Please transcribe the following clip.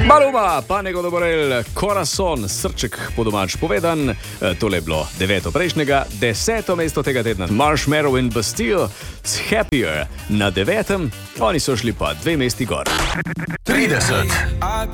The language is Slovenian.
Maluma, Panico Doborel, Corazon, srček po domač povedan. Tole je bilo 9. prejšnjega, 10. mesto tega tedna. Marshmallow in Bastille s Happier na 9. Oni so šli pa 2 mesti gor. 30.